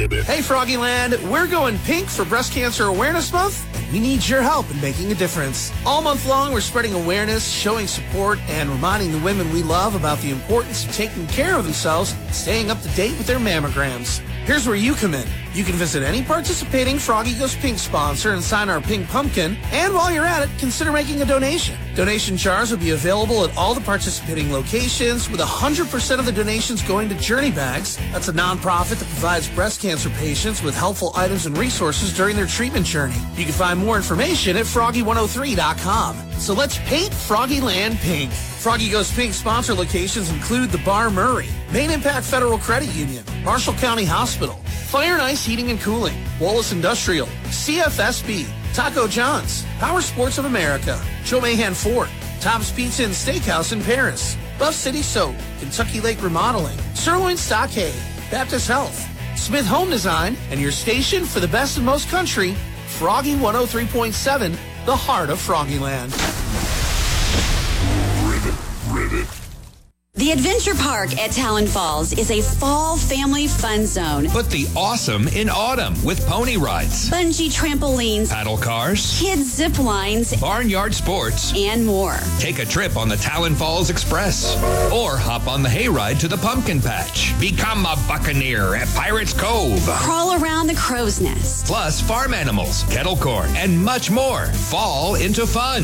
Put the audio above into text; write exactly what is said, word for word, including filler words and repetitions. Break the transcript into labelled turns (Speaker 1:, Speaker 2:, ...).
Speaker 1: Ribbit.
Speaker 2: Hey, Froggyland, we're going pink for Breast Cancer Awareness Month, and we need your help in making a difference. All month long, we're spreading awareness, showing support, and reminding the women we love about the importance of taking care of themselves and staying up to date with their mammograms. Here's where you come in. You can visit any participating Froggy Goes Pink sponsor and sign our pink pumpkin. And while you're at it, consider making a donation. Donation jars will be available at all the participating locations, with one hundred percent of the donations going to Journey Bags. That's a nonprofit that provides breast cancer patients with helpful items and resources during their treatment journey. You can find more information at froggy one oh three dot com. So let's paint Froggyland pink. Froggy Goes Pink sponsor locations include the Bar Murray, Main Impact Federal Credit Union, Marshall County Hospital, Fire and Ice Heating and Cooling, Wallace Industrial, C F S B, Taco John's, Power Sports of America, Joe Mahan Ford, Tom's Pizza and Steakhouse in Paris, Buff City Soap, Kentucky Lake Remodeling, Sirloin Stockade, Baptist Health, Smith Home Design, and your station for the best and most country, Froggy one oh three point seven, the heart of Froggyland.
Speaker 1: Ribbit.
Speaker 3: The Adventure Park at Talon Falls is a fall family fun zone.
Speaker 4: Put the awesome in autumn with pony rides,
Speaker 3: Bungee trampolines,
Speaker 4: paddle cars,
Speaker 3: kids zip lines,
Speaker 4: barnyard sports,
Speaker 3: and more.
Speaker 4: Take a trip on the Talon Falls Express or hop on the hayride to the pumpkin patch. Become a buccaneer at Pirates Cove.
Speaker 3: Crawl around the crow's nest.
Speaker 4: Plus farm animals, kettle corn, and much more. Fall into fun.